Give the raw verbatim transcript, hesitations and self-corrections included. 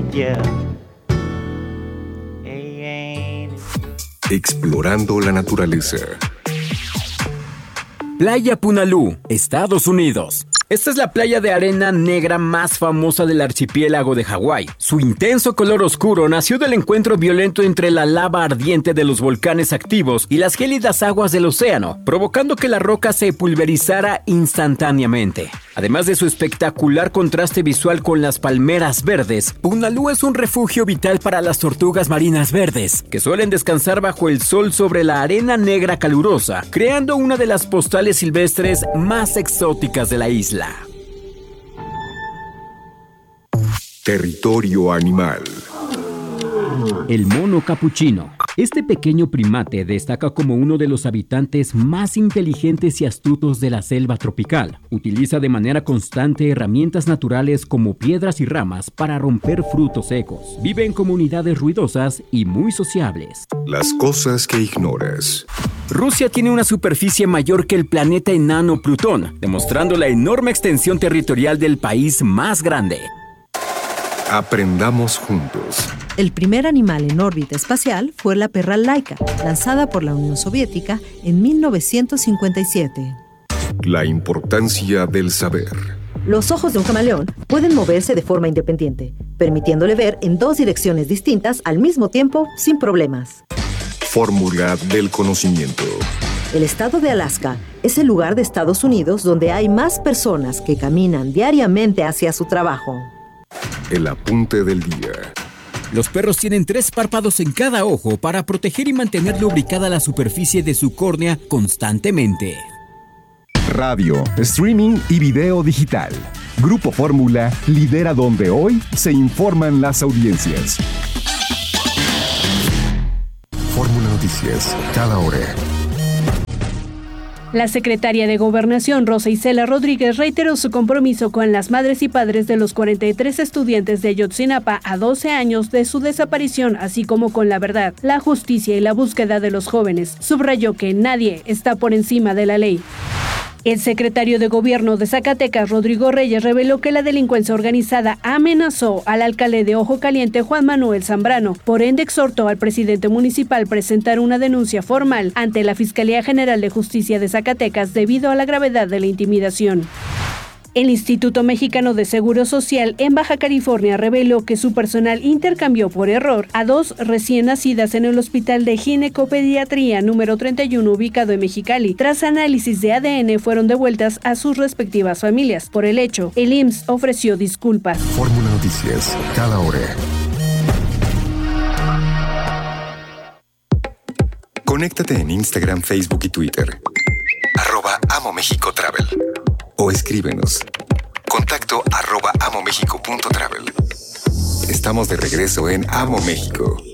Yeah. Hey, ain't it- Explorando la naturaleza. Playa Punalú, Estados Unidos. Esta es la playa de arena negra más famosa del archipiélago de Hawái. Su intenso color oscuro nació del encuentro violento entre la lava ardiente de los volcanes activos y las gélidas aguas del océano, provocando que la roca se pulverizara instantáneamente. Además de su espectacular contraste visual con las palmeras verdes, Punalú es un refugio vital para las tortugas marinas verdes, que suelen descansar bajo el sol sobre la arena negra calurosa, creando una de las postales silvestres más exóticas de la isla. Territorio animal. El mono capuchino. Este pequeño primate destaca como uno de los habitantes más inteligentes y astutos de la selva tropical. Utiliza de manera constante herramientas naturales como piedras y ramas para romper frutos secos. Vive en comunidades ruidosas y muy sociables. Las cosas que ignoras. Rusia tiene una superficie mayor que el planeta enano Plutón, demostrando la enorme extensión territorial del país más grande. Aprendamos juntos. El primer animal en órbita espacial fue la perra Laika, lanzada por la Unión Soviética en mil novecientos cincuenta y siete. La importancia del saber. Los ojos de un camaleón pueden moverse de forma independiente, permitiéndole ver en dos direcciones distintas al mismo tiempo sin problemas. Fórmula del conocimiento. El estado de Alaska es el lugar de Estados Unidos donde hay más personas que caminan diariamente hacia su trabajo. El apunte del día. Los perros tienen tres párpados en cada ojo para proteger y mantener lubricada la superficie de su córnea constantemente. Radio, streaming y video digital. Grupo Fórmula lidera donde hoy se informan las audiencias. Fórmula Noticias, cada hora. La secretaria de Gobernación, Rosa Isela Rodríguez, reiteró su compromiso con las madres y padres de los cuarenta y tres estudiantes de Ayotzinapa a doce años de su desaparición, así como con la verdad, la justicia y la búsqueda de los jóvenes. Subrayó que nadie está por encima de la ley. El secretario de Gobierno de Zacatecas, Rodrigo Reyes, reveló que la delincuencia organizada amenazó al alcalde de Ojo Caliente, Juan Manuel Zambrano. Por ende, exhortó al presidente municipal presentar una denuncia formal ante la Fiscalía General de Justicia de Zacatecas debido a la gravedad de la intimidación. El Instituto Mexicano de Seguro Social en Baja California reveló que su personal intercambió por error a dos recién nacidas en el Hospital de Ginecopediatría número treinta y uno ubicado en Mexicali. Tras análisis de A D N fueron devueltas a sus respectivas familias. Por el hecho, el I M S S ofreció disculpas. Fórmula Noticias, cada hora. Conéctate en Instagram, Facebook y Twitter. Arroba Amo México Travel. O escríbenos. Contacto arroba amomexico punto travel. Estamos de regreso en Amo México.